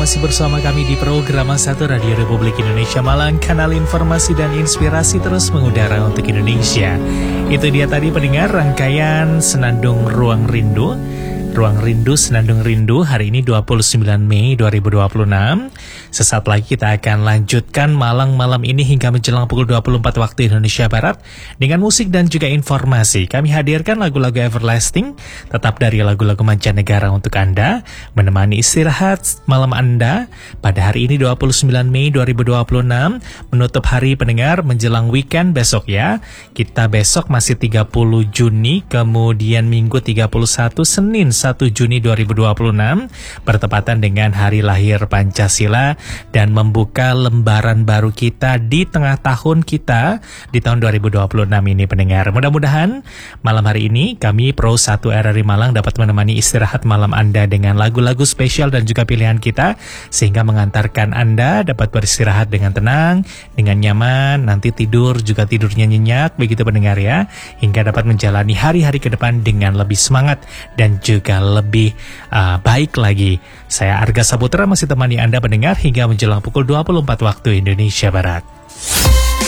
masih bersama kami di program 1 Radio Republik Indonesia Malang, kanal informasi dan inspirasi terus mengudara untuk Indonesia. Itu dia tadi pendengar rangkaian Senandung Ruang Rindu. Ruang Rindu, Senandung Rindu, hari ini 29 Mei 2026. Sesaat lagi kita akan lanjutkan malam ini hingga menjelang pukul 24 waktu Indonesia Barat dengan musik dan juga informasi. Kami hadirkan lagu-lagu everlasting, tetap dari lagu-lagu mancanegara untuk Anda, menemani istirahat malam Anda pada hari ini 29 Mei 2026, menutup hari pendengar menjelang weekend besok ya. Kita besok masih 30 Juni, kemudian Minggu 31, Senin 1 Juni 2026, bertepatan dengan hari lahir Pancasila dan membuka lembaran baru kita di tengah tahun kita di tahun 2026 ini pendengar. Mudah-mudahan malam hari ini kami Pro 1 RRI Malang dapat menemani istirahat malam Anda dengan lagu-lagu spesial dan juga pilihan kita, sehingga mengantarkan Anda dapat beristirahat dengan tenang, dengan nyaman, nanti tidur juga tidurnya nyenyak begitu pendengar ya, hingga dapat menjalani hari-hari ke depan dengan lebih semangat dan juga lebih baik lagi. Saya Arga Saputra masih temani Anda pendengar hingga menjelang pukul 24 waktu Indonesia Barat.